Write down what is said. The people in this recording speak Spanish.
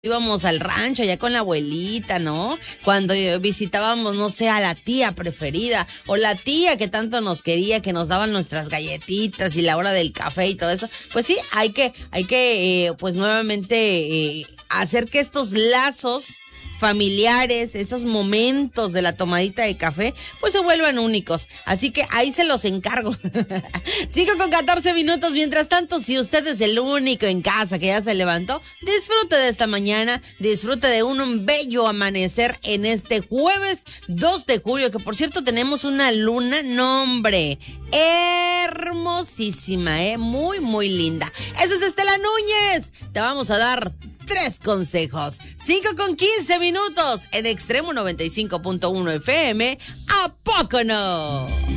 íbamos al rancho allá con la abuelita, ¿no? Cuando visitábamos, no sé, a la tía preferida o la tía que tanto nos quería, que nos daban nuestras galletitas y la hora del café y todo eso. Pues sí, hay que pues nuevamente hacer que estos lazos familiares, esos momentos de la tomadita de café, pues se vuelvan únicos. Así que ahí se los encargo. 5:14. Mientras tanto, si usted es el único en casa que ya se levantó, disfrute de esta mañana, disfrute de un bello amanecer en este jueves 2 de julio, que por cierto tenemos una luna, no hombre, hermosísima, muy, muy linda. Eso es Estela Núñez. Te vamos a dar 3 consejos. 5:15 en Extremo 95.1 FM. ¿A poco no?